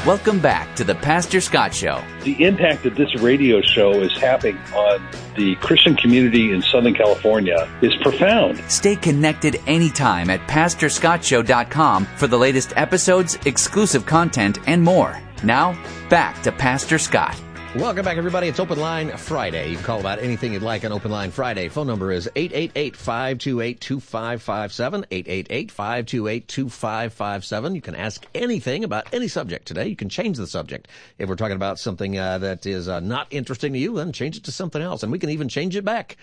Welcome back to the Pastor Scott Show. The impact that this radio show is having on the Christian community in Southern California is profound. Stay connected anytime at PastorScottShow.com for the latest episodes, exclusive content, and more. Now, back to Pastor Scott. Welcome back, everybody. It's Open Line Friday. You can call about anything you'd like on Open Line Friday. Phone number is 888-528-2557, 888-528-2557. You can ask anything about any subject today. You can change the subject. If we're talking about something that is not interesting to you, then change it to something else, and we can even change it back.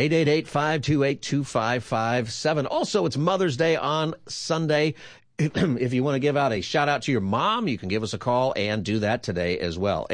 888-528-2557. Also, it's Mother's Day on Sunday. If you want to give out a shout-out to your mom, you can give us a call and do that today as well.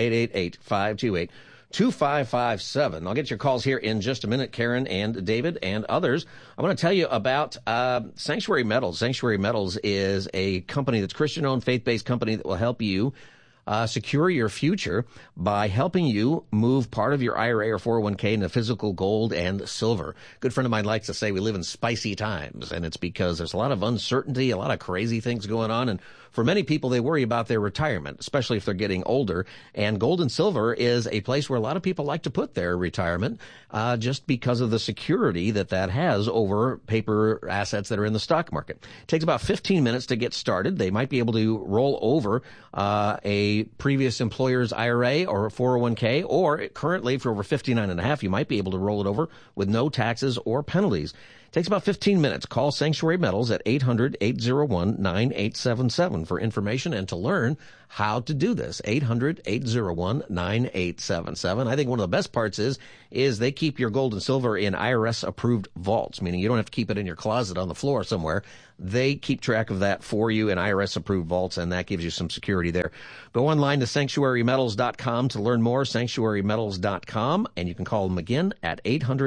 888-528-2557. I'll get your calls here in just a minute, Karen and David and others. I want to tell you about Sanctuary Metals. Sanctuary Metals is a company that's Christian-owned, faith-based company that will help you secure your future by helping you move part of your IRA or 401k into physical gold and silver. A good friend of mine likes to say we live in spicy times, and it's because there's a lot of uncertainty, a lot of crazy things going on, and for many people, they worry about their retirement, especially if they're getting older. And gold and silver is a place where a lot of people like to put their retirement just because of the security that has over paper assets that are in the stock market. It takes about 15 minutes to get started. They might be able to roll over a previous employer's IRA or 401k, or currently for over 59 and a half, you might be able to roll it over with no taxes or penalties. Takes about 15 minutes. Call Sanctuary Metals at 800-801-9877 for information and to learn how to do this. 800-801-9877. I think one of the best parts is they keep your gold and silver in IRS-approved vaults, meaning you don't have to keep it in your closet on the floor somewhere. They keep track of that for you in IRS-approved vaults, and that gives you some security there. Go online to sanctuarymetals.com to learn more, sanctuarymetals.com, and you can call them again at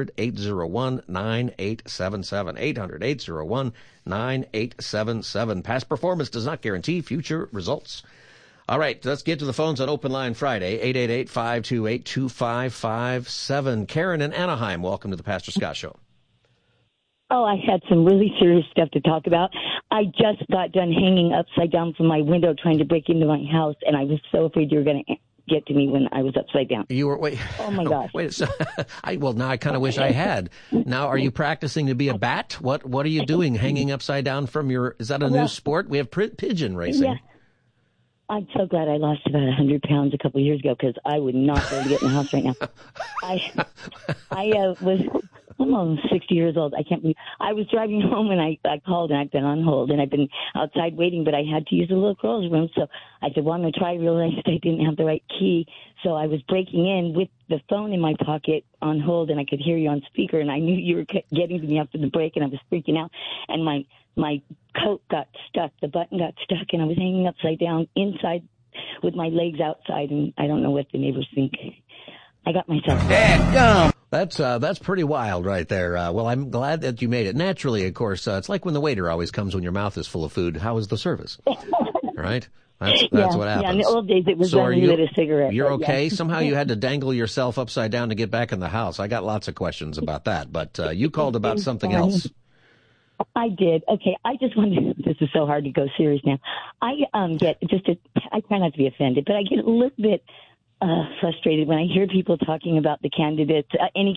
800-801-9877, 800-801-9877. Past performance does not guarantee future results. All right, let's get to the phones on Open Line Friday, 888-528-2557. Karen in Anaheim, welcome to the Pastor Scott Show. Oh, I had some really serious stuff to talk about. I just got done hanging upside down from my window trying to break into my house, and I was so afraid you were going to get to me when I was upside down. You were, wait. Oh, my gosh. Wait, so, now I kind of wish I had. Now, are you practicing to be a bat? What are you doing hanging upside down from is that a new sport? We have pigeon racing. Yeah. I'm so glad I lost about 100 pounds a couple of years ago because I would not be able to get in the house right now. I was almost 60 years old. I can't believe I was driving home and I called and I've been on hold and I've been outside waiting, but I had to use a little girl's room. So I said, well, I'm going to try. Realized I didn't have the right key. So I was breaking in with the phone in my pocket on hold and I could hear you on speaker and I knew you were getting to me after the break and I was freaking out. And my coat got stuck. The button got stuck and I was hanging upside down inside with my legs outside. And I don't know what the neighbors think. I got myself. That's pretty wild right there. Well, I'm glad that you made it. Naturally, of course, it's like when the waiter always comes when your mouth is full of food. How is the service? Right? That's what happens. Yeah, in the old days it was unlimited cigarette. You're okay? Yeah. Somehow you had to dangle yourself upside down to get back in the house. I got lots of questions about that, but you called about something else. I did. Okay, I just wanted. This is so hard to go serious now. I I try not to be offended, but I get a little bit frustrated when I hear people talking about the candidates, any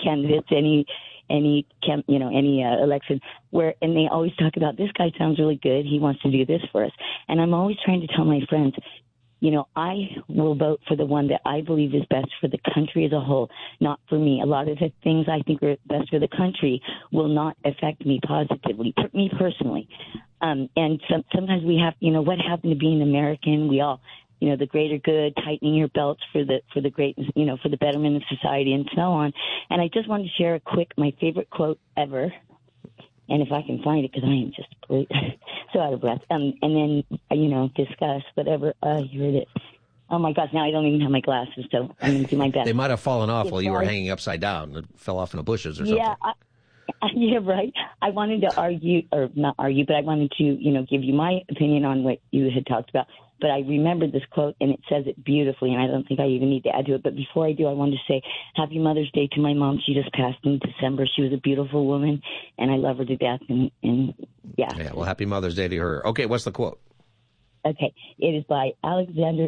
election, and they always talk about this guy sounds really good. He wants to do this for us, and I'm always trying to tell my friends, I will vote for the one that I believe is best for the country as a whole, not for me. A lot of the things I think are best for the country will not affect me positively, me personally. And sometimes we have, what happened to being American? We all, the greater good, tightening your belts for the great, for the betterment of society and so on. And I just wanted to share my favorite quote ever. And if I can find it, because I am just so out of breath. And then, discuss whatever. Here it is. Oh, my gosh, now I don't even have my glasses, so I'm going to do my best. They might have fallen off while you were hanging upside down. It fell off in the bushes or something. Yeah, right. I wanted to not argue, but I wanted to, give you my opinion on what you had talked about. But I remembered this quote, and it says it beautifully, and I don't think I even need to add to it. But before I do, I wanted to say Happy Mother's Day to my mom. She just passed in December. She was a beautiful woman, and I love her to death. And yeah. Yeah, well, Happy Mother's Day to her. Okay, what's the quote? Okay, it is by Alexander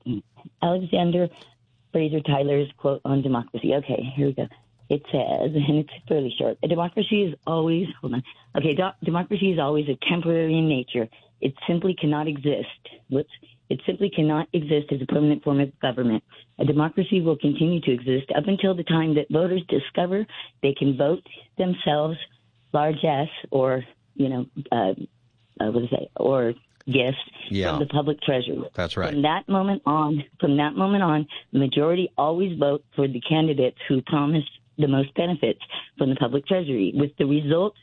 Fraser Tyler's quote on democracy. Okay, here we go. It says, and it's fairly short, democracy is always a temporary in nature. It simply cannot exist. It simply cannot exist as a permanent form of government. A democracy will continue to exist up until the time that voters discover they can vote themselves largesse or, or gifts from the public treasury. That's right. From that moment on, the majority always vote for the candidates who promise the most benefits from the public treasury, with the result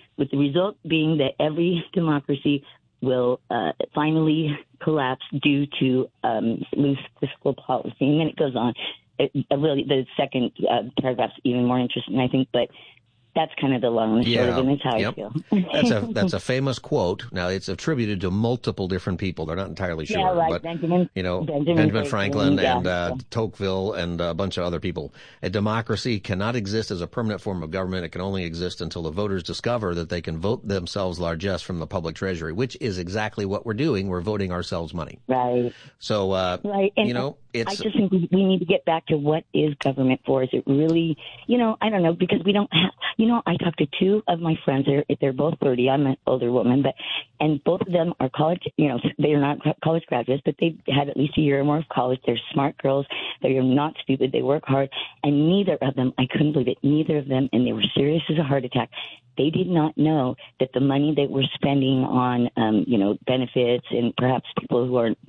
being that every democracy will finally collapse due to loose fiscal policy. And then it goes on. The second paragraph's even more interesting, I think, but that's kind of the long and short of it, and it's how I feel. That's a famous quote. Now, it's attributed to multiple different people. They're not entirely sure. Yeah, right. But, Benjamin Franklin and yeah. Tocqueville and a bunch of other people. A democracy cannot exist as a permanent form of government. It can only exist until the voters discover that they can vote themselves largesse from the public treasury, which is exactly what we're doing. We're voting ourselves money. Right. So, right. And I just think we need to get back to what is government for. Is it really, I don't know, because we don't have, I talked to two of my friends. They're both 30. I'm an older woman, and both of them are college, they're not college graduates, but they've had at least a year or more of college. They're smart girls. They're not stupid. They work hard. And neither of them, I couldn't believe it, neither of them, and they were serious as a heart attack. They did not know that the money that we're spending on, benefits and perhaps people who aren't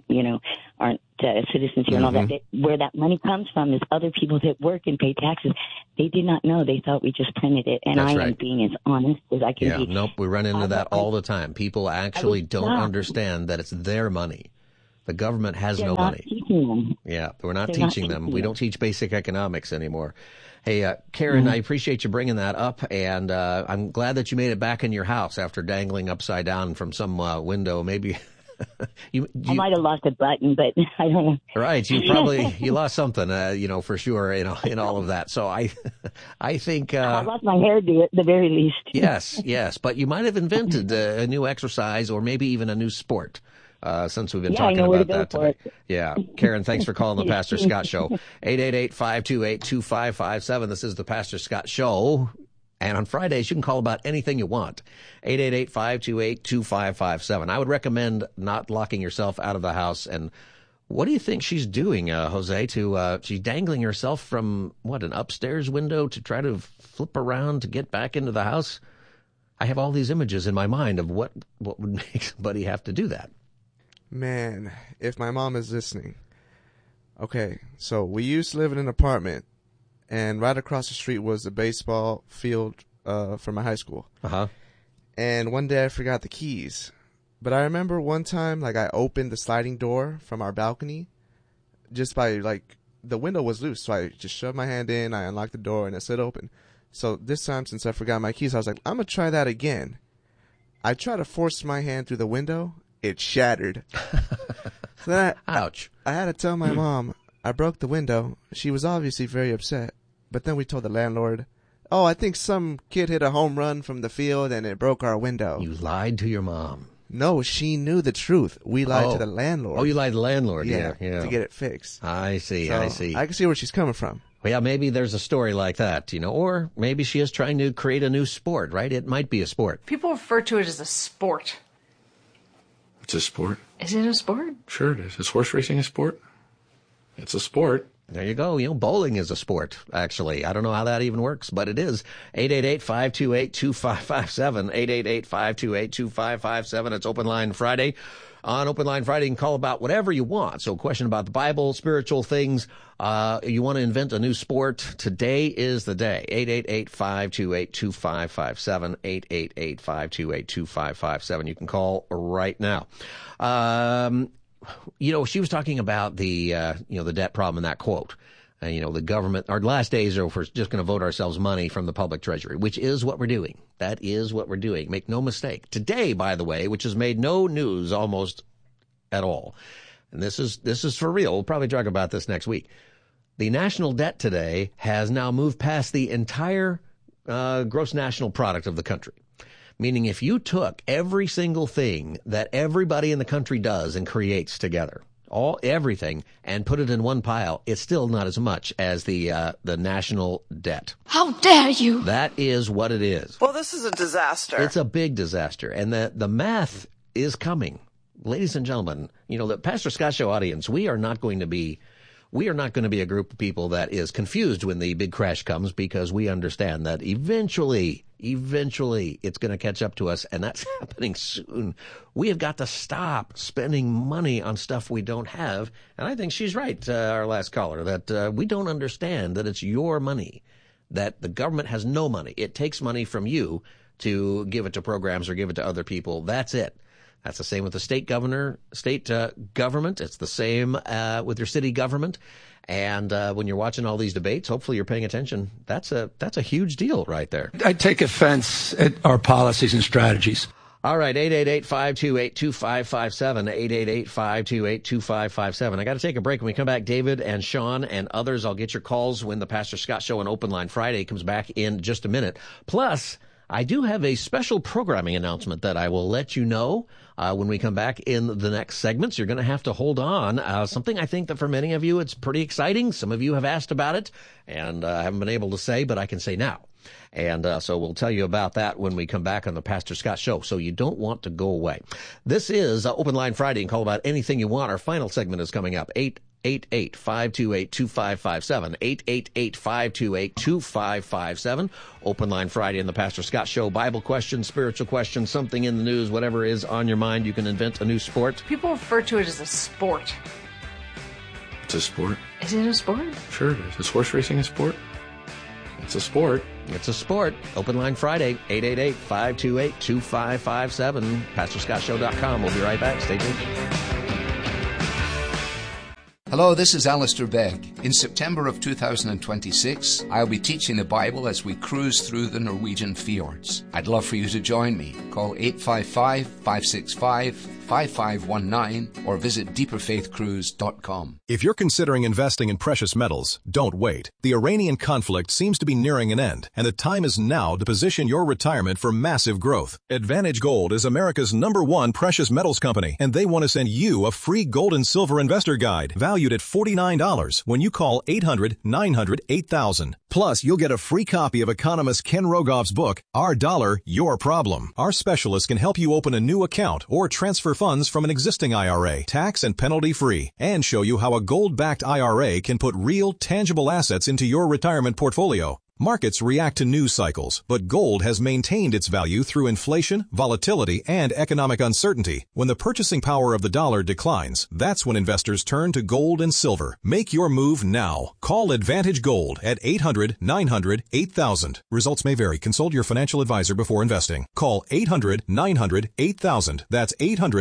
citizens here and all that, where that money comes from is other people that work and pay taxes. They did not know. They thought we just printed it. And That's I right. am being as honest as I can be. Nope, we run into that all the time. People actually don't understand that it's their money. The government has no money. Teaching them. Yeah, we're not teaching them. We don't teach basic economics anymore. Hey, Karen, I appreciate you bringing that up, and I'm glad that you made it back in your house after dangling upside down from some window. Maybe I might have lost a button, but I don't know. Right, you lost something, for sure, in all of that. So I think I lost my hairdo at the very least. Yes, but you might have invented a new exercise or maybe even a new sport. Since we've been talking about that today. Yeah. Karen, thanks for calling the Pastor Scott Show. 888-528-2557. This is the Pastor Scott Show. And on Fridays, you can call about anything you want. 888-528-2557. I would recommend not locking yourself out of the house. And what do you think she's doing, Jose? She's dangling herself from, an upstairs window to try to flip around to get back into the house? I have all these images in my mind of what would make somebody have to do that. Man, if my mom is listening. Okay, so we used to live in an apartment, and right across the street was the baseball field for my high school. Uh-huh. And one day I forgot the keys. But I remember one time, I opened the sliding door from our balcony just by, the window was loose. So I just shoved my hand in, I unlocked the door, and it slid open. So this time, since I forgot my keys, I was like, I'm going to try that again. I tried to force my hand through the window. It shattered. So ouch. I had to tell my mom I broke the window. She was obviously very upset. But then we told the landlord, I think some kid hit a home run from the field and it broke our window. You lied to your mom. No, she knew the truth. We lied to the landlord. Oh, you lied to the landlord. Yeah. To get it fixed. I see. I can see where she's coming from. Well, yeah, maybe there's a story like that, or maybe she is trying to create a new sport, right? It might be a sport. People refer to it as a sport. It's a sport. Is it a sport? Sure it is. Is horse racing a sport? It's a sport. There you go. Bowling is a sport, actually. I don't know how that even works, but it is. 888-528-2557. 888-528-2557. It's Open Line Friday. On Open Line Friday, you can call about whatever you want. So a question about the Bible, spiritual things. You want to invent a new sport. Today is the day. 888-528-2557. 888-528-2557. You can call right now. She was talking about the debt problem in that quote. The government, our last days are we're just going to vote ourselves money from the public treasury, which is what we're doing. That is what we're doing. Make no mistake. Today, by the way, which has made no news almost at all, and this is for real. We'll probably talk about this next week. The national debt today has now moved past the entire gross national product of the country, Meaning if you took every single thing that everybody in the country does and creates together, everything, and put it in one pile, it's still not as much as the national debt. How dare you? That is what it is. Well, this is a disaster. It's a big disaster, and the math is coming. Ladies and gentlemen, the Pastor Scott Show audience, we are not going to be a group of people that is confused when the big crash comes, because we understand that eventually it's going to catch up to us, and that's happening soon. We have got to stop spending money on stuff we don't have. And I think she's right, our last caller, that we don't understand that it's your money, that the government has no money. It takes money from you to give it to programs or give it to other people. That's it. That's the same with the state government. It's the same with your city government. And when you're watching all these debates, hopefully you're paying attention. That's a huge deal right there. I take offense at our policies and strategies. All right, 888-528-2557, 888-528-2557. I got to take a break. When we come back, David and Sean and others, I'll get your calls when the Pastor Scott Show on Open Line Friday comes back in just a minute. Plus, I do have a special programming announcement that I will let you know when we come back in the next segments. You're going to have to hold on. Something I think that for many of you, it's pretty exciting. Some of you have asked about it, and I haven't been able to say, but I can say now. And so we'll tell you about that when we come back on the Pastor Scott Show. So you don't want to go away. This is Open Line Friday, and call about anything you want. Our final segment is coming up, 888-528-2557, 888-528-2557. Open Line Friday in the Pastor Scott Show. Bible questions, spiritual questions, something in the news, whatever is on your mind. You can invent a new sport. People refer to it as a sport. It's a sport. Is it a sport? Sure it is. Is horse racing a sport? It's a sport. It's a sport. Open Line Friday, 888-528-2557, PastorScottShow.com. We'll be right back. Stay tuned. Hello, this is Alistair Begg. In September of 2026, I'll be teaching the Bible as we cruise through the Norwegian fjords. I'd love for you to join me. Call 855-565-5519 or visit deeperfaithcruise.com. If you're considering investing in precious metals, don't wait. The Iranian conflict seems to be nearing an end, and the time is now to position your retirement for massive growth. Advantage Gold is America's #1 precious metals company, and they want to send you a free gold and silver investor guide valued at $49 when you call 800-900-8000. Plus, you'll get a free copy of economist Ken Rogoff's book, Our Dollar, Your Problem. Our specialists can help you open a new account or transfer funds from an existing IRA, tax and penalty free, and show you how a gold-backed IRA can put real, tangible assets into your retirement portfolio. Markets react to news cycles, but gold has maintained its value through inflation, volatility, and economic uncertainty. When the purchasing power of the dollar declines, that's when investors turn to gold and silver. Make your move now. Call Advantage Gold at 800-900-8000. Results may vary. Consult your financial advisor before investing. Call 800-900-8000. That's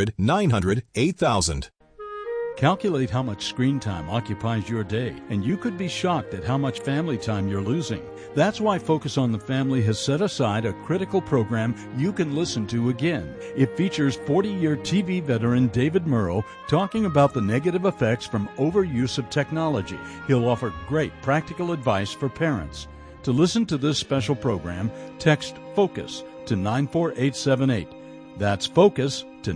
800-900-8000. Calculate how much screen time occupies your day, and you could be shocked at how much family time you're losing. That's why Focus on the Family has set aside a critical program you can listen to again. It features 40-year TV veteran David Murrow talking about the negative effects from overuse of technology. He'll offer great practical advice for parents. To listen to this special program, text FOCUS to 94878. That's FOCUS to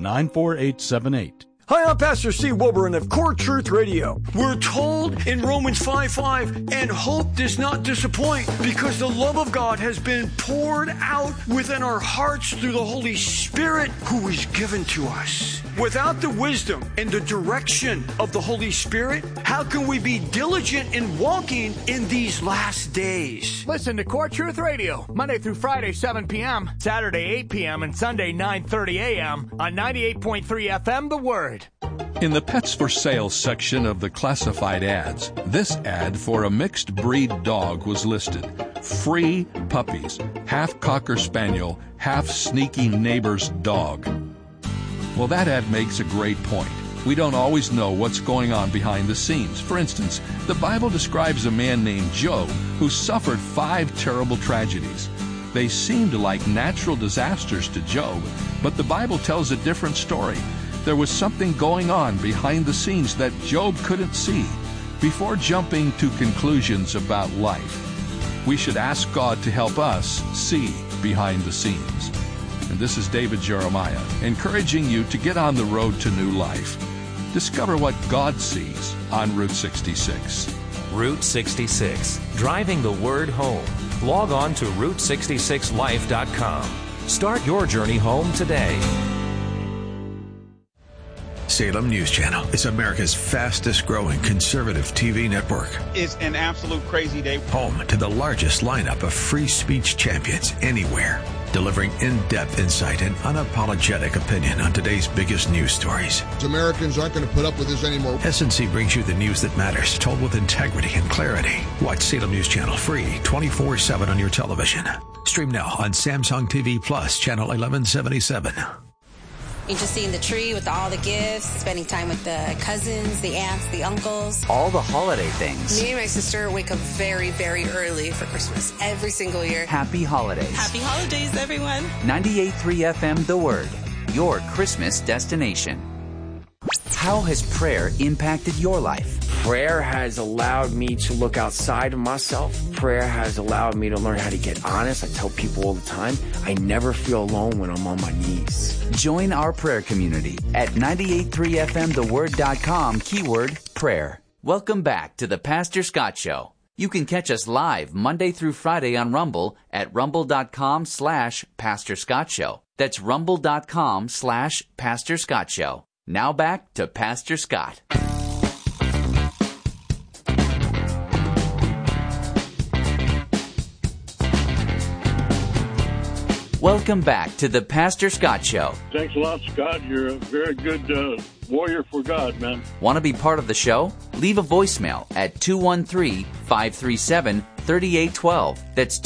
94878. Hi, I'm Pastor Steve Wilburn of Core Truth Radio. We're told in Romans 5:5, and hope does not disappoint because the love of God has been poured out within our hearts through the Holy Spirit who is given to us. Without the wisdom and the direction of the Holy Spirit, how can we be diligent in walking in these last days? Listen to Core Truth Radio, Monday through Friday, 7 p.m., Saturday, 8 p.m., and Sunday, 9:30 a.m. on 98.3 FM, The Word. In the Pets for Sale section of the classified ads, this ad for a mixed breed dog was listed. Free puppies, half Cocker Spaniel, half sneaky neighbor's dog. Well, that ad makes a great point. We don't always know what's going on behind the scenes. For instance, the Bible describes a man named Job who suffered 5 terrible tragedies. They seemed like natural disasters to Job, but the Bible tells a different story. There was something going on behind the scenes that Job couldn't see. Before jumping to conclusions about life, we should ask God to help us see behind the scenes. and this is David Jeremiah, encouraging you to get on the road to new life. Discover what God sees on Route 66. Route 66, driving the word home. Log on to Route66Life.com. Start your journey home today. Salem News Channel is America's fastest growing conservative TV network. It's an absolute crazy day. Home to the largest lineup of free speech champions anywhere, delivering in-depth insight and unapologetic opinion on today's biggest news stories. Americans aren't going to put up with this anymore. SNC brings you the news that matters, told with integrity and clarity. Watch Salem News Channel free 24/7 on your television. Stream now on Samsung TV Plus, channel 1177. You're just seeing the tree with all the gifts, spending time with the cousins, the aunts, the uncles. All the holiday things. Me and my sister wake up very, very early for Christmas every single year. Happy holidays. Happy holidays, everyone. 98.3 FM The Word, your Christmas destination. How has prayer impacted your life? Prayer has allowed me to look outside of myself. Prayer has allowed me to learn how to get honest. I tell people all the time, I never feel alone when I'm on my knees. Join our prayer community at 983fmtheword.com, keyword prayer. Welcome back to the Pastor Scott Show. You can catch us live Monday through Friday on Rumble at rumble.com/Pastor Scott Show. That's rumble.com/Pastor Scott Show. Now back to Pastor Scott. Welcome back to the Pastor Scott Show. Thanks a lot, Scott. You're a very good warrior for God, man. Want to be part of the show? Leave a voicemail at 213-537-3812. That's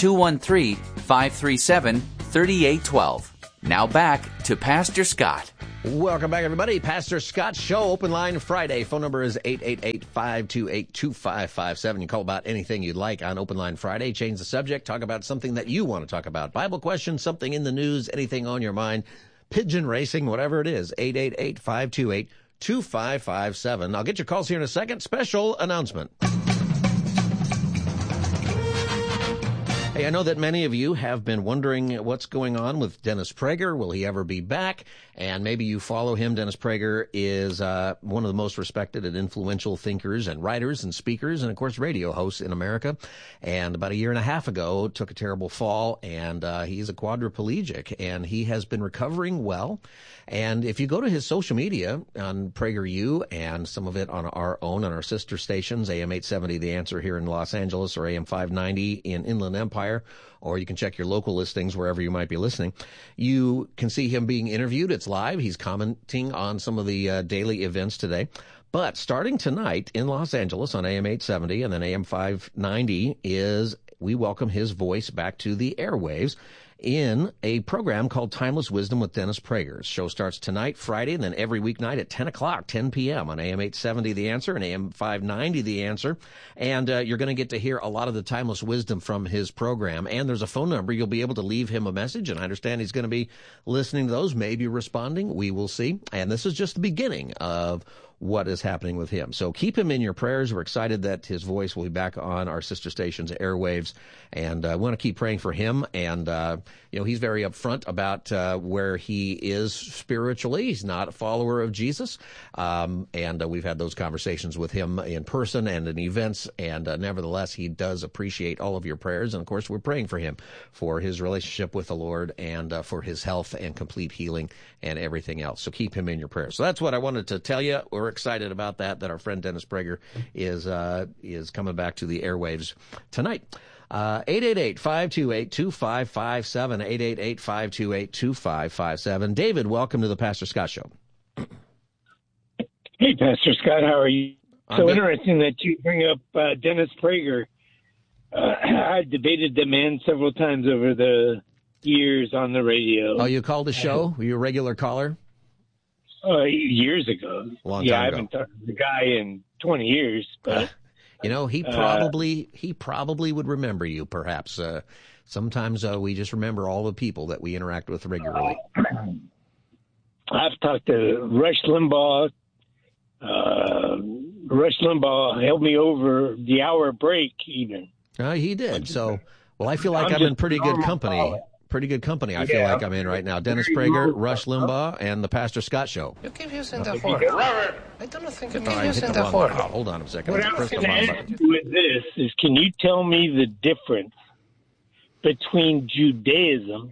213-537-3812. Now back to Pastor Scott. Welcome back, everybody. Pastor Scott Show, Open Line Friday. Phone number is 888-528-2557. You call about anything you'd like on Open Line Friday. Change the subject. Talk about something that you want to talk about. Bible questions, something in the news, anything on your mind. Pigeon racing, whatever it is. 888-528-2557. I'll get your calls here in a second. Special announcement. Hey, I know that many of you have been wondering what's going on with Dennis Prager. Will he ever be back? And maybe you follow him. Dennis Prager is one of the most respected and influential thinkers and writers and speakers and, of course, radio hosts in America. And about a year and a half ago, took a terrible fall, and he's a quadriplegic, and he has been recovering well. And if you go to his social media on PragerU and some of it on our own, on our sister stations, AM 870 The Answer here in Los Angeles or AM 590 in Inland Empire, or you can check your local listings wherever you might be listening, you can see him being interviewed. It's live. He's commenting on some of the daily events today. But starting tonight in Los Angeles on AM 870 and then AM 590 we welcome his voice back to the airwaves in a program called Timeless Wisdom with Dennis Prager. The show starts tonight, Friday, and then every weeknight at 10 o'clock, 10 p.m. on AM 870 The Answer and AM 590 The Answer. And you're going to get to hear a lot of the timeless wisdom from his program. And there's a phone number. You'll be able to leave him a message, and I understand he's going to be listening to those, maybe responding. We will see. And this is just the beginning of what is happening with him. So keep him in your prayers. We're excited that his voice will be back on our sister station's airwaves, and we want to keep praying for him. And he's very upfront about where he is spiritually. He's not a follower of Jesus, and we've had those conversations with him in person and in events, and nevertheless, he does appreciate all of your prayers. And of course, we're praying for him, for his relationship with the Lord, and for his health and complete healing and everything else. So keep him in your prayers. So that's what I wanted to tell you. We're excited about that our friend Dennis Prager is coming back to the airwaves tonight. 888-528-2557, 888-528-2557. David, welcome to the Pastor Scott Show. Hey, Pastor Scott, how are you? I'm good. Interesting that you bring up Dennis Prager. I've debated the man several times over the years on the radio. Oh, you called the show? Were you a regular caller? Years ago. Long time I ago. haven't talked to the guy in 20 years. But he probably would remember you, perhaps. Sometimes we just remember all the people that we interact with regularly. I've talked to Rush Limbaugh. Rush Limbaugh held me over the hour break, even. He did. So, well, I feel like I'm in pretty good company. Pretty good company, I feel like I'm in right now. Dennis Prager, Rush Limbaugh, and the Pastor Scott Show. You keep using the word. I don't think you keep using the word. Hold on a second. What I was going to ask you with this is, can you tell me the difference between Judaism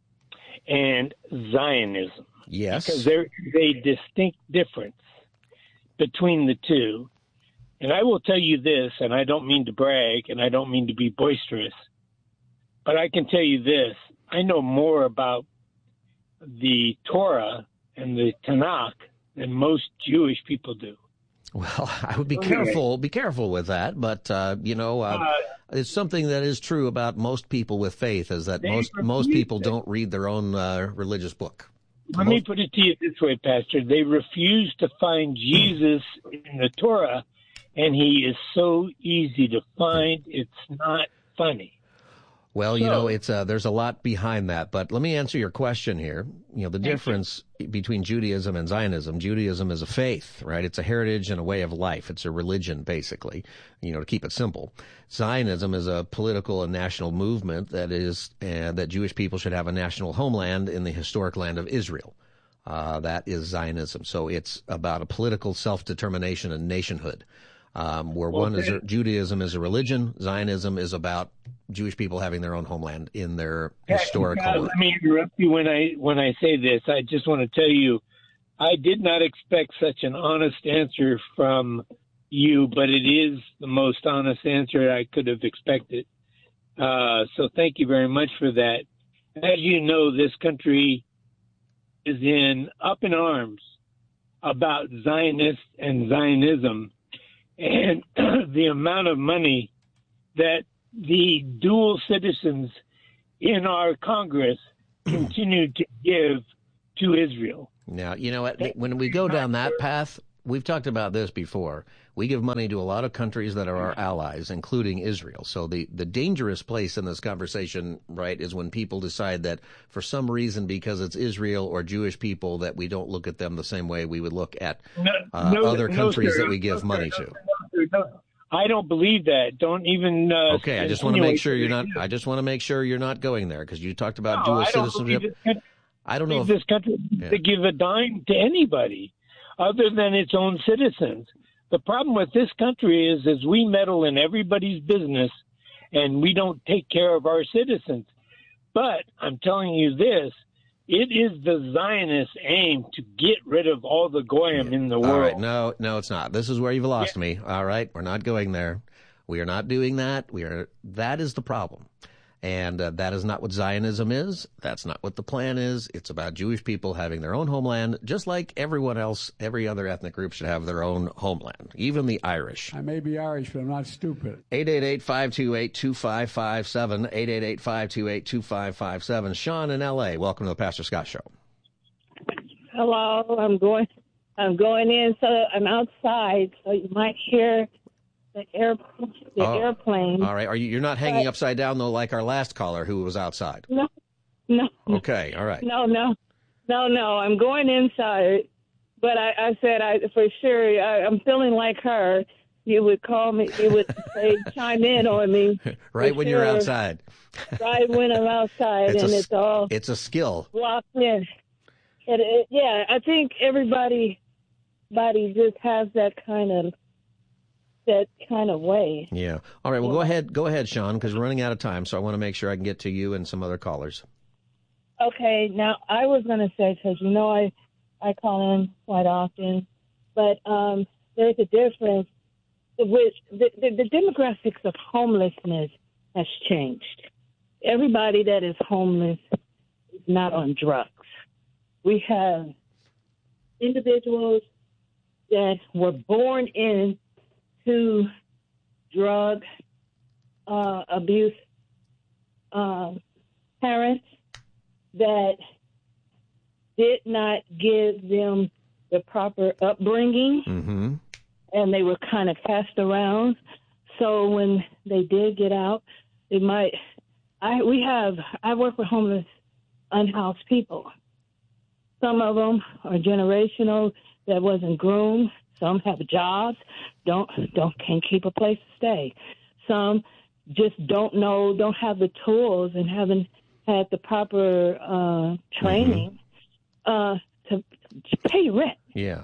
and Zionism? Yes. Because there is a distinct difference between the two. And I will tell you this, and I don't mean to brag, and I don't mean to be boisterous, but I can tell you this. I know more about the Torah and the Tanakh than most Jewish people do. Well, I would be careful with that, but, it's something that is true about most people with faith, is that most people don't read their own religious book. Let me put it to you this way, Pastor. They refuse to find Jesus in the Torah, and he is so easy to find, it's not funny. Well, it's there's a lot behind that, but let me answer your question here. The difference between Judaism and Zionism. Judaism is a faith, right? It's a heritage and a way of life. It's a religion, basically, to keep it simple. Zionism is a political and national movement that is that Jewish people should have a national homeland in the historic land of Israel. That is Zionism. So it's about a political self-determination and nationhood. Where Judaism is a religion, Zionism is about Jewish people having their own homeland in their historic homeland. Let me interrupt you when I say this. I just want to tell you, I did not expect such an honest answer from you, but it is the most honest answer I could have expected. So thank you very much for that. As you know, this country is up in arms about Zionists and Zionism, and the amount of money that the dual citizens in our Congress continue to give to Israel. Now, you know what? When we go down that path, we've talked about this before. We give money to a lot of countries that are our allies, including Israel. So the dangerous place in this conversation, right, is when people decide that for some reason, because it's Israel or Jewish people, that we don't look at them the same way we would look at other countries that we give money to. I don't believe that. Don't even. Okay, I just want to make sure you're not. I just want to make sure you're not going there, because you talked about dual citizenship. I don't know if this country to give a dime to anybody other than its own citizens. The problem with this country is we meddle in everybody's business, and we don't take care of our citizens. But I'm telling you this. It is the Zionist aim to get rid of all the Goyim in the world. All right. No, it's not. This is where you've lost me. All right. We're not going there. We are not doing that. That is the problem. And that is not what Zionism is. That's not what the plan is. It's about Jewish people having their own homeland, just like everyone else. Every other ethnic group should have their own homeland, even the Irish. I may be Irish, but I'm not stupid. 888-528-2557, 888-528-2557. Sean in L.A., welcome to the Pastor Scott Show. Hello, I'm going in, so I'm outside, so you might hear the airplane. All right. You're not hanging upside down, though, like our last caller who was outside? No. Okay. All right. No. I'm going inside, but I said for sure I'm feeling like her. You would call me. You would say chime in on me. Right when you're outside. Right when I'm outside, It's a skill. Locked in. I think everybody just has that kind of way. Yeah. All right. Well, go ahead, Sean, because we're running out of time. So I want to make sure I can get to you and some other callers. Okay. Now, I was going to say, because I call in quite often, but there's a difference. With the demographics of homelessness has changed. Everybody that is homeless is not on drugs. We have individuals that were born into drug abuse parents that did not give them the proper upbringing. Mm-hmm. And they were kind of passed around. So when they did get out, I work with homeless, unhoused people. Some of them are generational that wasn't groomed. Some have jobs, can't keep a place to stay. Some just don't have the tools and haven't had the proper training to pay your rent. Yeah.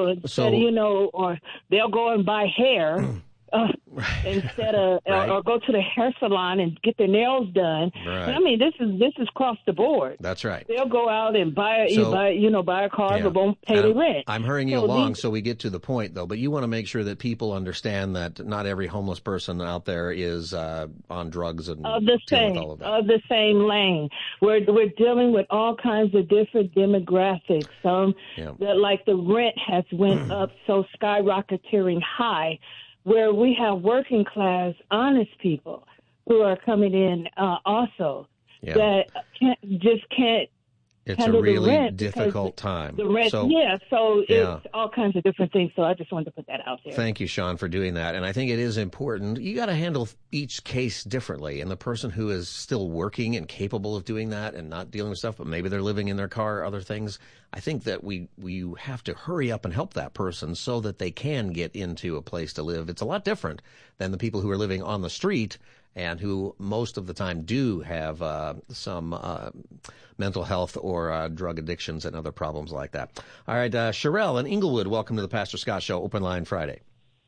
Or they'll go and buy hair instead of, or go to the hair salon and get their nails done. Right. And I mean, this is across the board. That's right. They'll go out and buy a car, but won't pay the rent. I'm hurrying you along so we get to the point, though. But you want to make sure that people understand that not every homeless person out there is on drugs and of the same lane. We're dealing with all kinds of different demographics. Like the rent has went up so skyrocketing high, where we have working class, honest people who are coming in also that can't. It's a really difficult time. The rent, so it's all kinds of different things. So I just wanted to put that out there. Thank you, Sean, for doing that. And I think it is important. You got to handle each case differently. And the person who is still working and capable of doing that and not dealing with stuff, but maybe they're living in their car or other things, I think that we have to hurry up and help that person so that they can get into a place to live. It's a lot different than the people who are living on the street and who most of the time do have some mental health or drug addictions and other problems like that. All right, Sherelle in Inglewood, welcome to the Pastor Scott Show, Open Line Friday.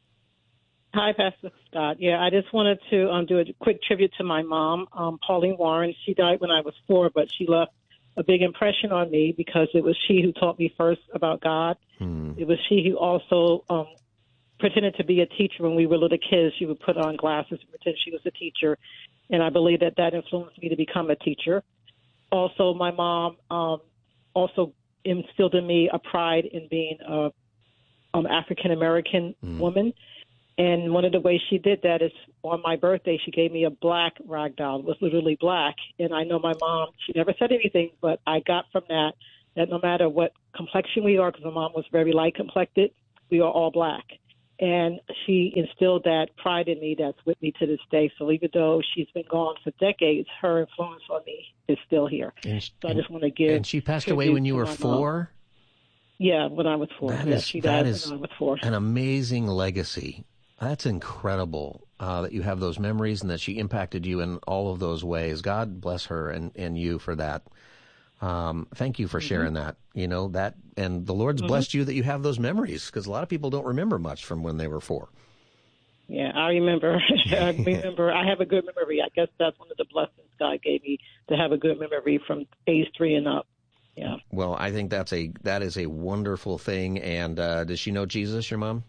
Hi, Pastor Scott. Yeah, I just wanted to do a quick tribute to my mom, Pauline Warren. She died when I was 4, but she left a big impression on me because it was she who taught me first about God. It was she who also pretended to be a teacher when we were little kids. She would put on glasses and pretend she was a teacher, and I believe that influenced me to become a teacher. Also, my mom also instilled in me a pride in being an African-American woman. And one of the ways she did that is on my birthday, she gave me a black rag doll. It was literally black. And I know my mom, she never said anything, but I got from that no matter what complexion we are, because my mom was very light complected, we are all black. And she instilled that pride in me that's with me to this day. So even though she's been gone for decades, her influence on me is still here. So I just want to give. And she passed away when you were 4? Yeah, when I was 4. She died when I was 4. An amazing legacy. That's incredible that you have those memories and that she impacted you in all of those ways. God bless her and you for that. Thank you for sharing that. That, and the Lord's blessed you that you have those memories, because a lot of people don't remember much from when they were 4. Yeah, I remember. I have a good memory. I guess that's one of the blessings God gave me, to have a good memory from age 3 and up. Yeah. Well, I think that is a wonderful thing. And does she know Jesus, your mom?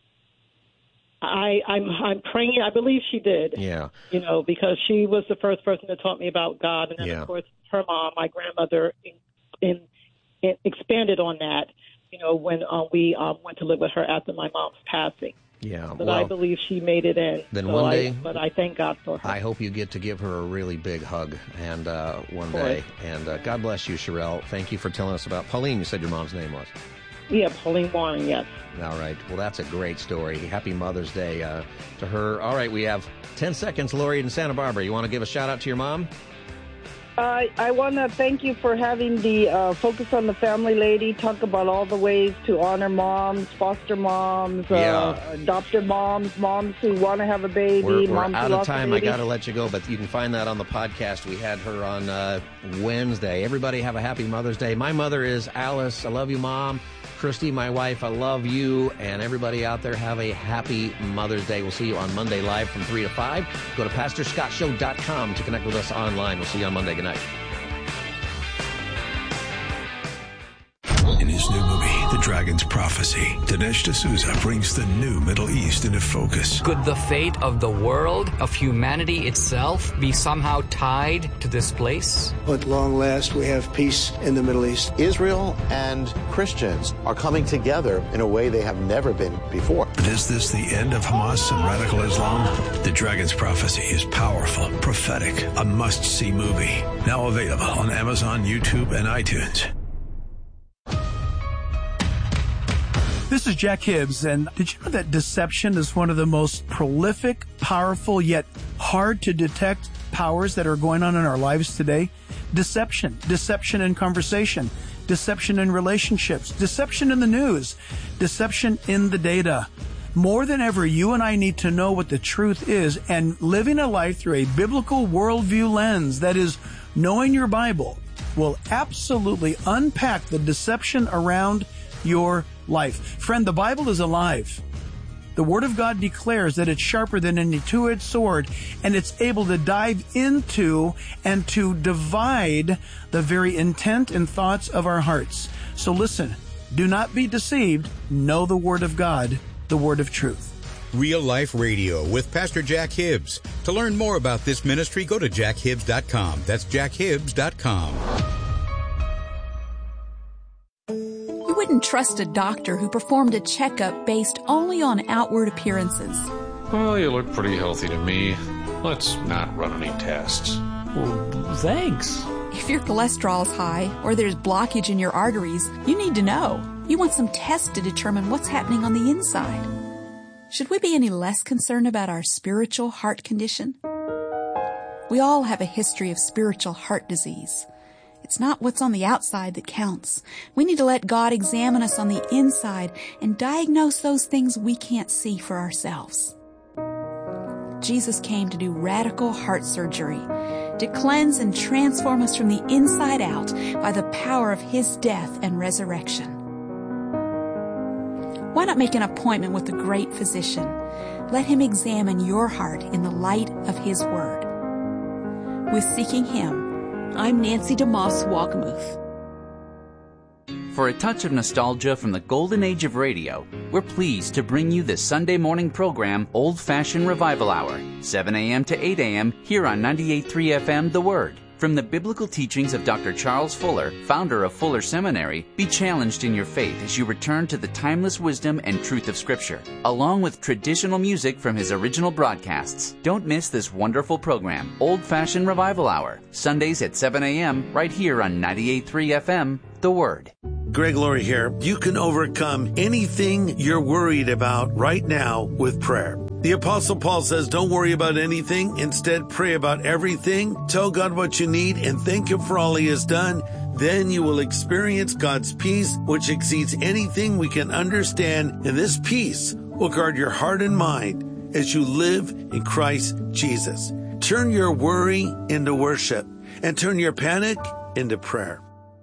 I'm praying. I believe she did. Yeah. Because she was the first person that taught me about God, and then of course her mom, my grandmother, expanded on that. When we went to live with her after my mom's passing. Yeah. But I believe she made it in. Then one day. But I thank God for her. I hope you get to give her a really big hug, and one day. And God bless you, Sherelle. Thank you for telling us about Pauline. You said your mom's name was. Yeah, Pauline Warren, yes. All right. Well, that's a great story. Happy Mother's Day to her. All right, we have 10 seconds, Lori in Santa Barbara. You want to give a shout-out to your mom? I want to thank you for having the Focus on the Family lady talk about all the ways to honor moms, foster moms, adopted moms, moms who want to have a baby. We're out of time. I got to let you go, but you can find that on the podcast. We had her on Wednesday. Everybody have a happy Mother's Day. My mother is Alice. I love you, Mom. Christy, my wife, I love you. And everybody out there, have a happy Mother's Day. We'll see you on Monday live from 3 to 5. Go to PastorScottShow.com to connect with us online. We'll see you on Monday. Good night. In his new movie, The Dragon's Prophecy, Dinesh D'Souza brings the new Middle East into focus. Could the fate of the world, of humanity itself, be somehow tied to this place? At long last, we have peace in the Middle East. Israel and Christians are coming together in a way they have never been before. But is this the end of Hamas and radical Islam? The Dragon's Prophecy is powerful, prophetic, a must-see movie. Now available on Amazon, YouTube, and iTunes. This is Jack Hibbs, and did you know that deception is one of the most prolific, powerful, yet hard to detect powers that are going on in our lives today? Deception in conversation, deception in relationships, deception in the news, deception in the data. More than ever, you and I need to know what the truth is, and living a life through a biblical worldview lens that is Knowing your Bible will absolutely unpack the deception around your life. Friend, the Bible is alive. The Word of God declares that it's sharper than any two-edged sword, and it's able to dive into and to divide the very intent and thoughts of our hearts. So listen, do not be deceived. Know the Word of God, the Word of truth. Real Life Radio with Pastor Jack Hibbs. To learn more about this ministry, go to jackhibbs.com. That's jackhibbs.com. You wouldn't trust a doctor who performed a checkup based only on outward appearances. Well, you look pretty healthy to me. Let's not run any tests. Well, thanks. If your cholesterol's high or there's blockage in your arteries, you need to know. You want some tests to determine what's happening on the inside. Should we be any less concerned about our spiritual heart condition? We all have a history of spiritual heart disease. It's not what's on the outside that counts. We need to let God examine us on the inside and diagnose those things we can't see for ourselves. Jesus came to do radical heart surgery, to cleanse and transform us from the inside out by the power of His death and resurrection. Why not make an appointment with the great physician? Let Him examine your heart in the light of His Word. With Seeking Him, I'm Nancy DeMoss Walkamuth. For a touch of nostalgia from the golden age of radio, we're pleased to bring you the Sunday morning program Old Fashioned Revival Hour, 7 a.m. to 8 a.m. here on 98.3 FM The Word. From the biblical teachings of Dr. Charles Fuller, founder of Fuller Seminary, be challenged in your faith as you return to the timeless wisdom and truth of Scripture, along with traditional music from his original broadcasts. Don't miss this wonderful program, Old Fashioned Revival Hour, Sundays at 7 a.m. right here on 98.3 FM, The Word. Greg Laurie here. You can overcome anything you're worried about right now with prayer. The Apostle Paul says, don't worry about anything. Instead, pray about everything. Tell God what you need and thank Him for all He has done. Then you will experience God's peace, which exceeds anything we can understand. And this peace will guard your heart and mind as you live in Christ Jesus. Turn your worry into worship and turn your panic into prayer.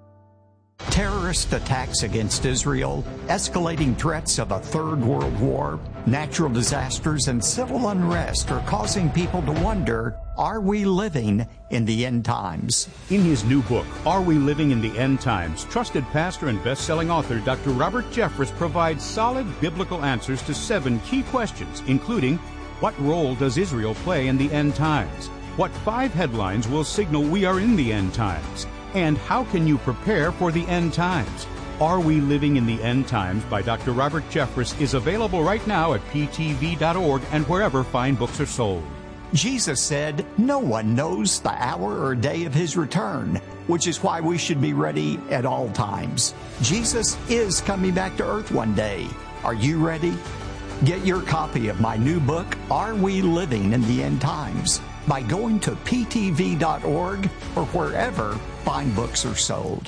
Terrorist attacks against Israel, escalating threats of a third world war, natural disasters, and civil unrest are causing people to wonder, are we living in the end times? In his new book, Are We Living in the End Times?, trusted pastor and best-selling author Dr. Robert Jeffress provides solid biblical answers to 7 key questions, including, what role does Israel play in the end times? What 5 headlines will signal we are in the end times? And how can you prepare for the end times? Are We Living in the End Times by Dr. Robert Jeffress is available right now at ptv.org and wherever fine books are sold. Jesus said, no one knows the hour or day of His return, which is why we should be ready at all times. Jesus is coming back to earth one day. Are you ready? Get your copy of my new book, Are We Living in the End Times? By going to ptv.org or wherever fine books are sold.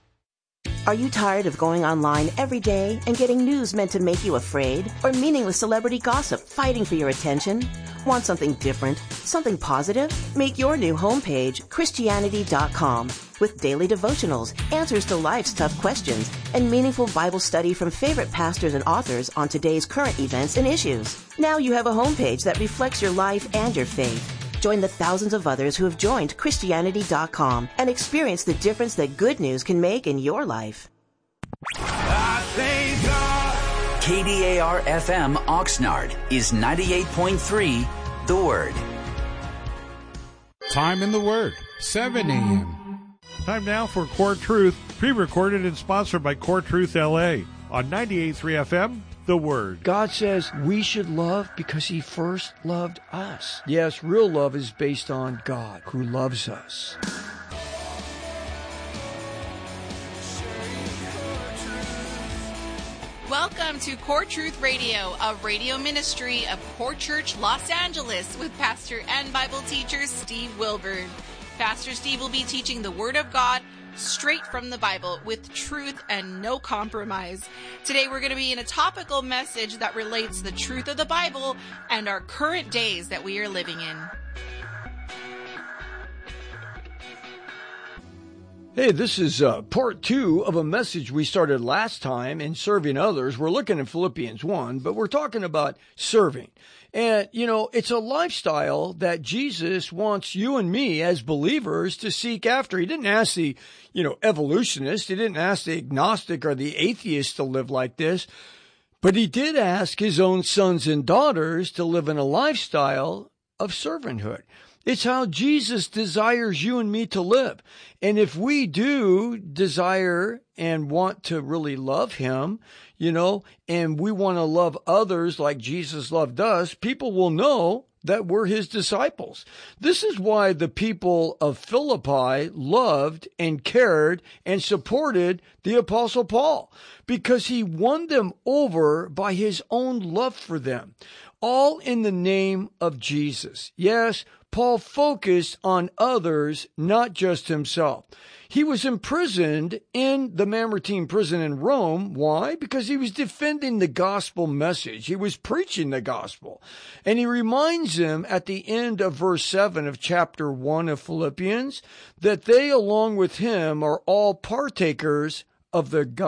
Are you tired of going online every day and getting news meant to make you afraid? Or meaningless celebrity gossip fighting for your attention? Want something different? Something positive? Make your new homepage Christianity.com with daily devotionals, answers to life's tough questions, and meaningful Bible study from favorite pastors and authors on today's current events and issues. Now you have a homepage that reflects your life and your faith. Join the thousands of others who have joined Christianity.com and experience the difference that good news can make in your life. KDAR-FM Oxnard is 98.3 The Word. Time in the Word, 7 a.m. Time now for Core Truth, pre-recorded and sponsored by Core Truth LA on 98.3 FM, The Word. God says we should love because He first loved us. Yes, real love is based on God who loves us. Welcome to Core Truth Radio, a radio ministry of Core Church Los Angeles with pastor and Bible teacher Steve Wilburn. Pastor Steve will be teaching the Word of God straight from the Bible with truth and no compromise. Today we're going to be in a topical message that relates the truth of the Bible and our current days that we are living in. Hey, this is part 2 of a message we started last time in serving others. We're looking at Philippians 1, but we're talking about serving. And, you know, it's a lifestyle that Jesus wants you and me as believers to seek after. He didn't ask the, evolutionist. He didn't ask the agnostic or the atheist to live like this. But he did ask his own sons and daughters to live in a lifestyle of servanthood. It's how Jesus desires you and me to live. And if we do desire and want to really love him, and we want to love others like Jesus loved us, people will know that we're his disciples. This is why the people of Philippi loved and cared and supported the Apostle Paul, because he won them over by his own love for them, all in the name of Jesus. Yes, Paul focused on others, not just himself. He was imprisoned in the Mamertine prison in Rome. Why? Because he was defending the gospel message. He was preaching the gospel. And he reminds them at the end of verse 7 of chapter 1 of Philippians that they, along with him, are all partakers of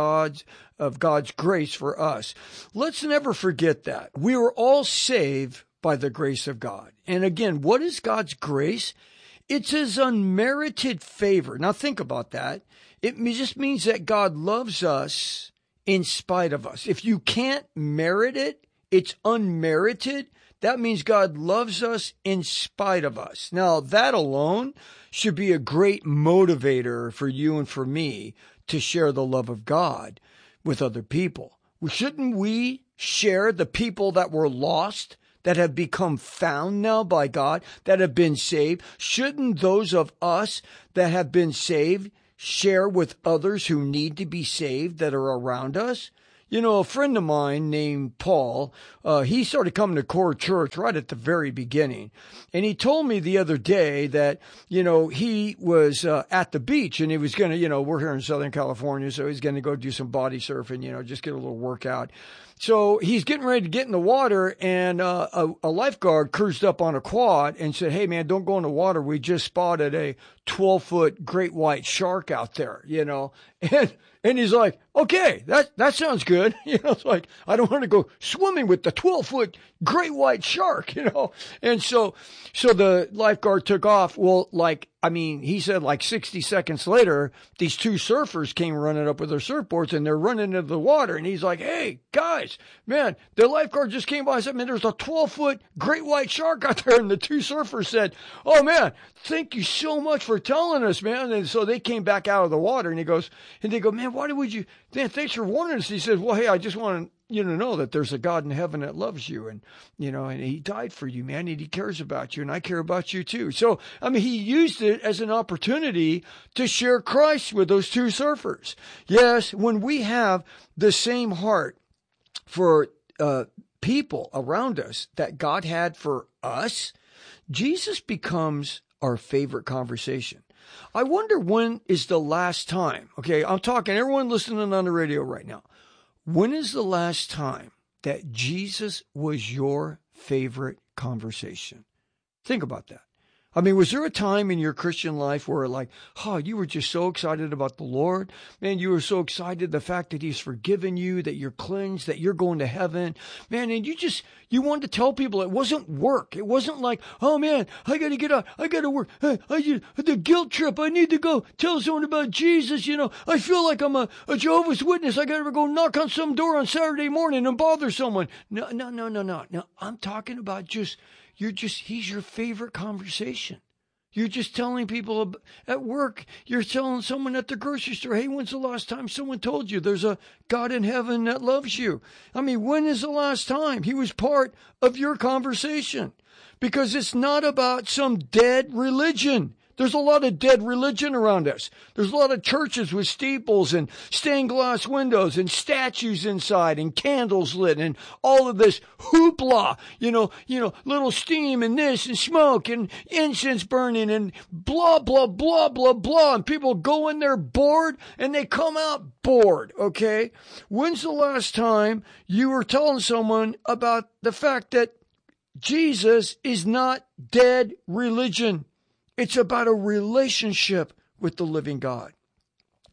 God's grace for us. Let's never forget that. We are all saved by the grace of God. And again, what is God's grace? It's his unmerited favor. Now think about that. It just means that God loves us in spite of us. If you can't merit it, it's unmerited. That means God loves us in spite of us. Now that alone should be a great motivator for you and for me to share the love of God with other people. Shouldn't we share the people that were lost, that have become found now by God, that have been saved? Shouldn't those of us that have been saved share with others who need to be saved that are around us? A friend of mine named Paul, he started coming to Core Church right at the very beginning. And he told me the other day that, he was at the beach and he was going to, we're here in Southern California, so he's going to go do some body surfing, just get a little workout. So he's getting ready to get in the water, and a lifeguard cruised up on a quad and said, "Hey, man, don't go in the water. We just spotted a 12-foot great white shark out there," And he's like, "Okay, that sounds good." It's like, I don't want to go swimming with the 12-foot great white shark, And so the lifeguard took off. Well, he said 60 seconds later, these two surfers came running up with their surfboards and they're running into the water. And he's like, "Hey, guys, man, the lifeguard just came by and said, man, there's a 12-foot great white shark out there." And the two surfers said, "Oh, man, thank you so much for telling us, man." And so they came back out of the water and they go, "Man, why would you, man, thanks for warning us." He says, "Well, hey, I just want you to know that there's a God in heaven that loves you, and and he died for you, man, and he cares about you, and I care about you too." So, he used it as an opportunity to share Christ with those two surfers. Yes, when we have the same heart for people around us that God had for us, Jesus becomes our favorite conversation. I wonder, when is the last time, okay, I'm talking everyone listening on the radio right now, when is the last time that Jesus was your favorite conversation? Think about that. Was there a time in your Christian life where you were just so excited about the Lord? Man, you were so excited the fact that he's forgiven you, that you're cleansed, that you're going to heaven. Man, and you wanted to tell people it wasn't work. It wasn't like, "Oh man, I got to get out. I got to work. The guilt trip. I need to go tell someone about Jesus. I feel like I'm a Jehovah's Witness. I got to go knock on some door on Saturday morning and bother someone." No. I'm talking about he's your favorite conversation. You're just telling people at work. You're telling someone at the grocery store, "Hey, when's the last time someone told you there's a God in heaven that loves you?" When is the last time he was part of your conversation? Because it's not about some dead religion. There's a lot of dead religion around us. There's a lot of churches with steeples and stained glass windows and statues inside and candles lit and all of this hoopla, little steam and this and smoke and incense burning and blah, blah, blah, blah, blah. And people go in there bored and they come out bored, okay? When's the last time you were telling someone about the fact that Jesus is not dead religion? It's about a relationship with the living God.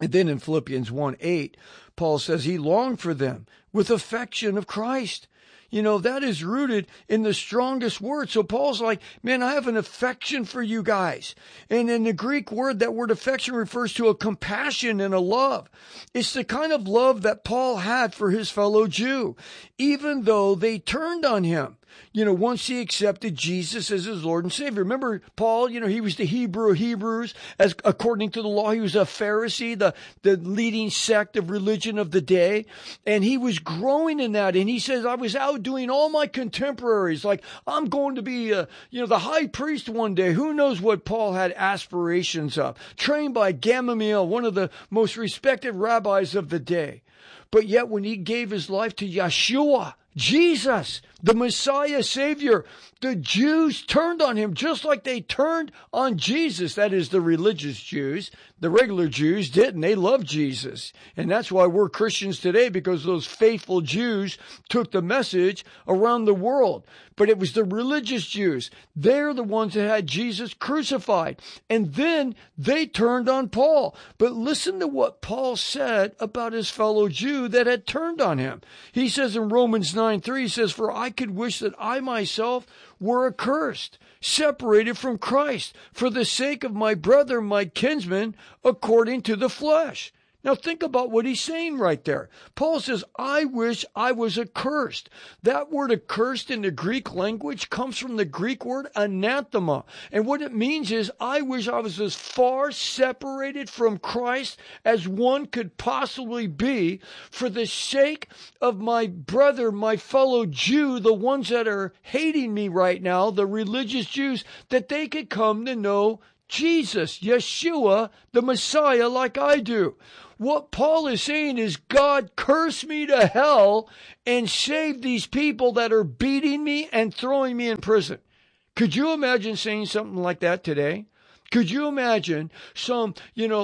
And then in Philippians 1:8, Paul says he longed for them with affection of Christ. You know, that is rooted in the strongest word. So Paul's like, man, I have an affection for you guys. And in the Greek word, that word affection refers to a compassion and a love. It's the kind of love that Paul had for his fellow Jew, even though they turned on him. You know, once he accepted Jesus as his Lord and Savior. Remember, Paul, you know, he was the Hebrew of Hebrews. As according to the law, he was a Pharisee, the leading sect of religion of the day. And he was growing in that. And he says, I was outdoing all my contemporaries. Like, I'm going to be, the high priest one day. Who knows what Paul had aspirations of? Trained by Gamaliel, one of the most respected rabbis of the day. But yet when he gave his life to Yeshua, Jesus, the Messiah Savior, the Jews turned on him just like they turned on Jesus. That is, the religious Jews. The regular Jews didn't. They loved Jesus. And that's why we're Christians today, because those faithful Jews took the message around the world. But it was the religious Jews. They're the ones that had Jesus crucified. And then they turned on Paul. But listen to what Paul said about his fellow Jew that had turned on him. He says in Romans 9:3, he says, for I could wish that I myself were accursed, separated from Christ, for the sake of my brother, my kinsman, according to the flesh. Now think about what he's saying right there. Paul says, I wish I was accursed. That word accursed in the Greek language comes from the Greek word anathema. And what it means is, I wish I was as far separated from Christ as one could possibly be for the sake of my brother, my fellow Jew, the ones that are hating me right now, the religious Jews, that they could come to know Jesus, Yeshua, the Messiah, like I do. What Paul is saying is, God, curse me to hell and save these people that are beating me and throwing me in prison. Could you imagine saying something like that today? Could you imagine some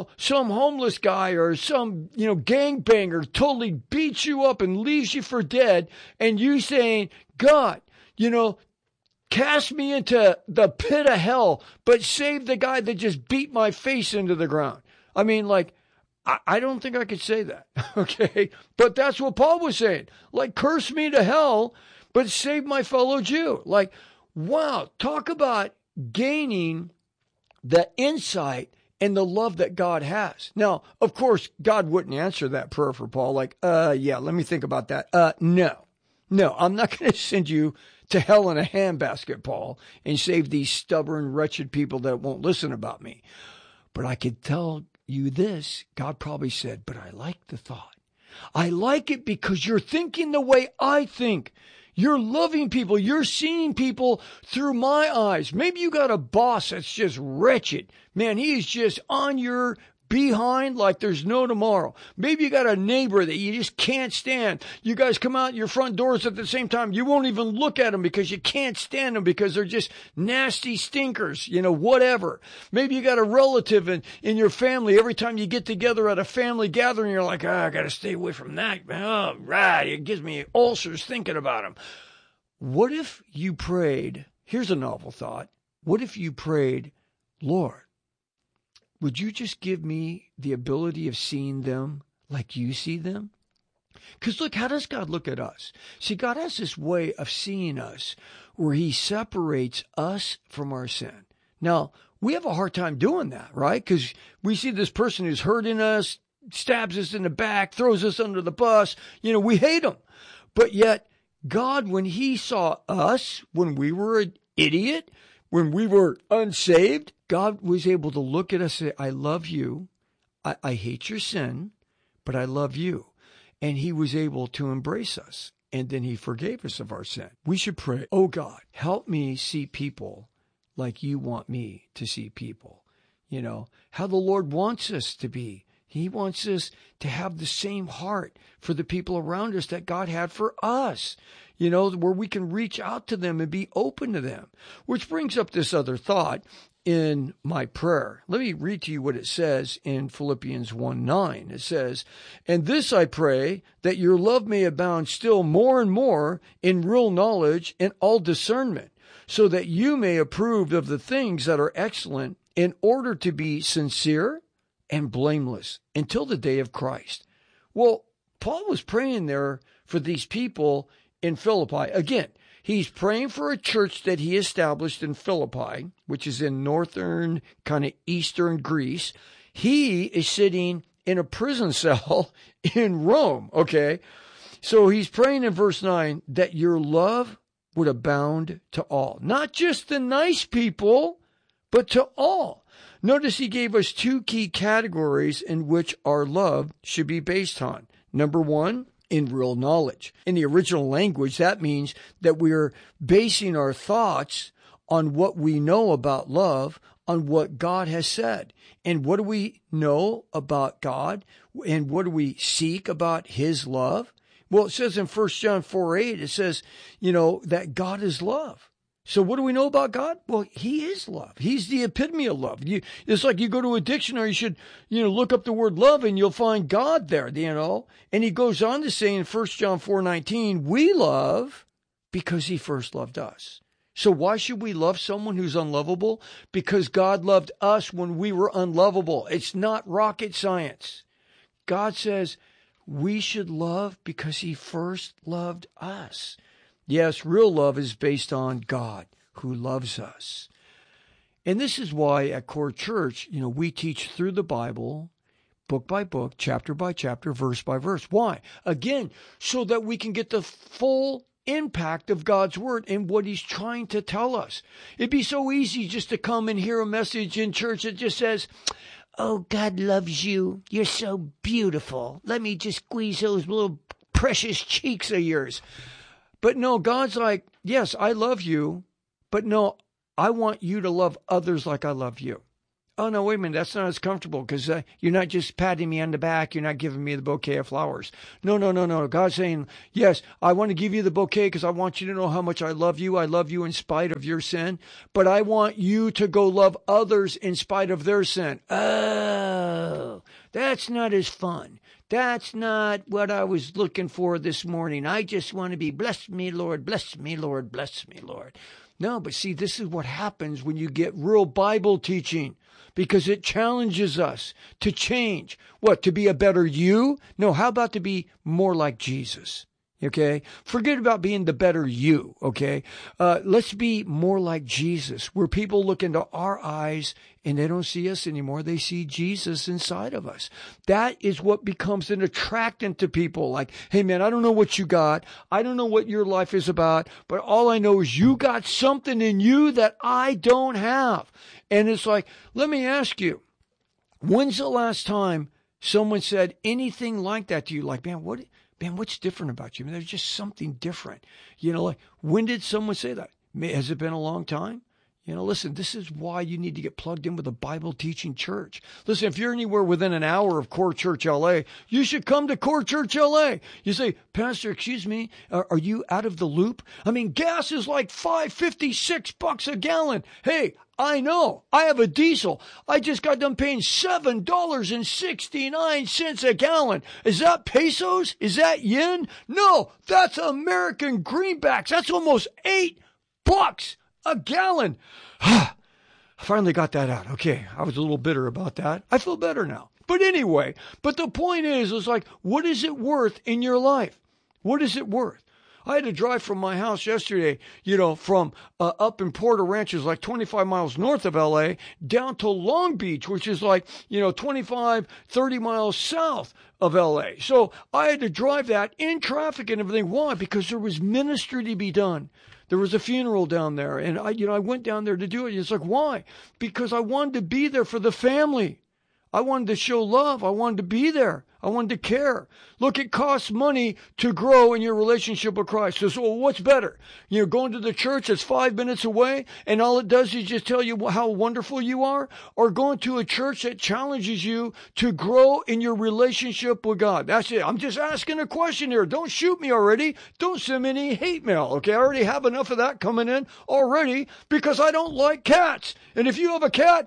homeless guy or some, gangbanger totally beats you up and leaves you for dead, and you saying, God, cast me into the pit of hell, but save the guy that just beat my face into the ground? I mean, like, I don't think I could say that, okay? But that's what Paul was saying. Like, curse me to hell, but save my fellow Jew. Like, wow, talk about gaining the insight and the love that God has. Now, of course, God wouldn't answer that prayer for Paul. Like, let me think about that. No, I'm not going to send you to hell in a handbasket, Paul, and save these stubborn, wretched people that won't listen about me. But I could tell you this, God probably said, but I like the thought. I like it because you're thinking the way I think. You're loving people. You're seeing people through my eyes. Maybe you got a boss that's just wretched. Man, he is just on your behind like there's no tomorrow. Maybe you got a neighbor that you just can't stand. You guys come out your front doors at the same time. You won't even look at them because you can't stand them because they're just nasty stinkers, whatever. Maybe you got a relative in your family. Every time you get together at a family gathering, you're like, I got to stay away from that. Oh, right. It gives me ulcers thinking about them. What if you prayed? Here's a novel thought. What if you prayed, Lord, would you just give me the ability of seeing them like you see them? Because look, how does God look at us? See, God has this way of seeing us where he separates us from our sin. Now, we have a hard time doing that, right? Because we see this person who's hurting us, stabs us in the back, throws us under the bus. We hate them. But yet, God, when he saw us, when we were an idiot, when we were unsaved, God was able to look at us and say, I love you. I hate your sin, but I love you. And he was able to embrace us. And then he forgave us of our sin. We should pray, oh God, help me see people like you want me to see people. How the Lord wants us to be. He wants us to have the same heart for the people around us that God had for us. Where we can reach out to them and be open to them. Which brings up this other thought in my prayer. Let me read to you what it says in Philippians 1:9. It says, and this I pray, that your love may abound still more and more in real knowledge and all discernment, so that you may approve of the things that are excellent, in order to be sincere and blameless until the day of Christ. Well, Paul was praying there for these people in Philippi. Again, he's praying for a church that he established in Philippi, which is in northern, kind of eastern Greece. He is sitting in a prison cell in Rome, okay? So he's praying in verse 9 that your love would abound to all. Not just the nice people, but to all. Notice he gave us two key categories in which our love should be based on. Number one, in real knowledge. In the original language, that means that we're basing our thoughts on what we know about love, on what God has said. And what do we know about God? And what do we seek about his love? Well, it says in 1 John 4:8, it says, that God is love. So what do we know about God? Well, he is love. He's the epitome of love. It's like you go to a dictionary, you should, look up the word love and you'll find God there, And he goes on to say in 1 John 4:19, we love because he first loved us. So why should we love someone who's unlovable? Because God loved us when we were unlovable. It's not rocket science. God says we should love because he first loved us. Yes, real love is based on God who loves us. And this is why at Core Church, we teach through the Bible, book by book, chapter by chapter, verse by verse. Why? Again, so that we can get the full impact of God's word and what he's trying to tell us. It'd be so easy just to come and hear a message in church that just says, oh, God loves you. You're so beautiful. Let me just squeeze those little precious cheeks of yours. But no, God's like, yes, I love you, but no, I want you to love others like I love you. Oh, no, wait a minute, that's not as comfortable because you're not just patting me on the back. You're not giving me the bouquet of flowers. No. God's saying, yes, I want to give you the bouquet because I want you to know how much I love you. I love you in spite of your sin, but I want you to go love others in spite of their sin. Oh, that's not as fun. That's not what I was looking for this morning. I just want to be, bless me, Lord, bless me, Lord, bless me, Lord. No, but see, this is what happens when you get real Bible teaching, because it challenges us to change. What, to be a better you? No, how about to be more like Jesus? Okay? Forget about being the better you, okay? Let's be more like Jesus, where people look into our eyes and they don't see us anymore. They see Jesus inside of us. That is what becomes an attractant to people. Like, hey man, I don't know what you got. I don't know what your life is about, but all I know is you got something in you that I don't have. And it's like, let me ask you, when's the last time someone said anything like that to you? Like, man, what's different about you? I mean, there's just something different. Like, when did someone say that? Has it been a long time? Listen, this is why you need to get plugged in with a Bible teaching church. Listen, if you're anywhere within an hour of Core Church LA, you should come to Core Church LA. You say, Pastor, excuse me, are you out of the loop? I mean, gas is like $5.56 a gallon. Hey, I know. I have a diesel. I just got done paying $7.69 a gallon. Is that pesos? Is that yen? No, that's American greenbacks. That's almost $8 a gallon. I finally got that out. Okay, I was a little bitter about that. I feel better now. But anyway, the point is like, what is it worth in your life? What is it worth? I had to drive from my house yesterday, from up in Porter Ranch, like 25 miles north of LA, down to Long Beach, which is like, 25, 30 miles south of LA. So I had to drive that in traffic and everything. Why? Because there was ministry to be done. There was a funeral down there, and I went down there to do it. It's like, why? Because I wanted to be there for the family. I wanted to show love. I wanted to be there. I wanted to care. Look, it costs money to grow in your relationship with Christ. So what's better? Going to the church that's 5 minutes away and all it does is just tell you how wonderful you are? Or going to a church that challenges you to grow in your relationship with God? That's it. I'm just asking a question here. Don't shoot me already. Don't send me any hate mail. Okay, I already have enough of that coming in already because I don't like cats. And if you have a cat,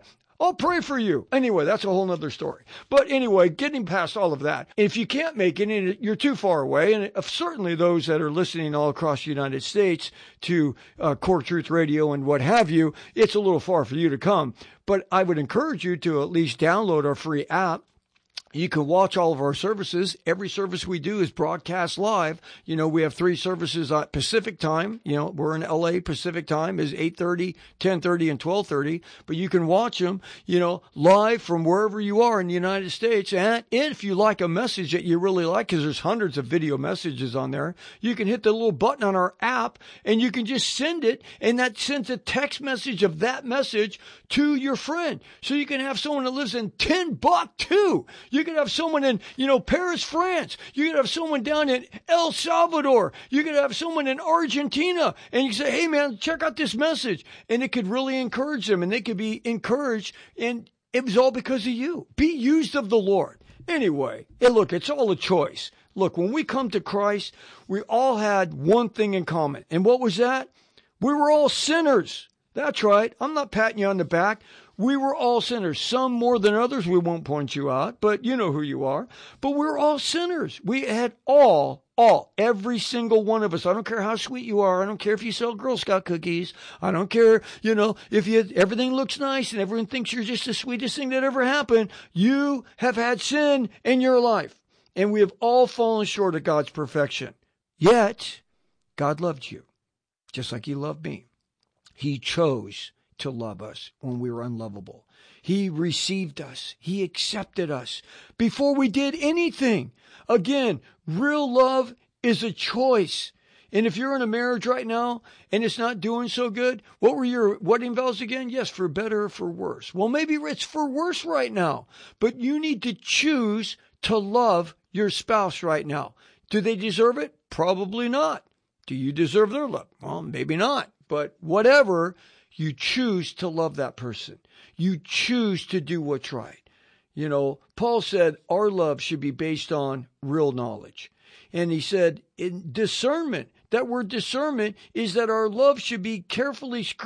I'll pray for you. Anyway, that's a whole nother story. But anyway, getting past all of that, if you can't make it and you're too far away, and certainly those that are listening all across the United States to Core Truth Radio and what have you, it's a little far for you to come. But I would encourage you to at least download our free app. You can watch all of our services. Every service we do is broadcast live. You know, we have 3 services at Pacific time. You know, we're in LA. Pacific time is 8:30, 10:30, and 12:30. But you can watch them, you know, live from wherever you are in the United States. And if you like a message that you really like, because there's hundreds of video messages on there, you can hit the little button on our app and you can just send it. And that sends a text message of that message to your friend. So you can have someone that lives in Timbuktu. You can have someone in, you know, Paris, France. You can have someone down in El Salvador. You can have someone in Argentina. And you say, hey, man, check out this message. And it could really encourage them. And they could be encouraged. And it was all because of you. Be used of the Lord. Anyway, look, it's all a choice. Look, when we come to Christ, we all had one thing in common. And what was that? We were all sinners. That's right. I'm not patting you on the back. We were all sinners, some more than others. We won't point you out, but you know who you are. But we're all sinners. We had every single one of us. I don't care how sweet you are. I don't care if you sell Girl Scout cookies. I don't care, you know, if everything looks nice and everyone thinks you're just the sweetest thing that ever happened. You have had sin in your life, and we have all fallen short of God's perfection. Yet, God loved you, just like He loved me. He chose to love us when we were unlovable. He received us. He accepted us before we did anything. Again, real love is a choice. And if you're in a marriage right now and it's not doing so good, what were your wedding vows again? Yes, for better or for worse. Well, maybe it's for worse right now, but you need to choose to love your spouse right now. Do they deserve it? Probably not. Do you deserve their love? Well, maybe not. But whatever, you choose to love that person. You choose to do what's right. You know, Paul said our love should be based on real knowledge. And he said in discernment, that word discernment is that our love should be carefully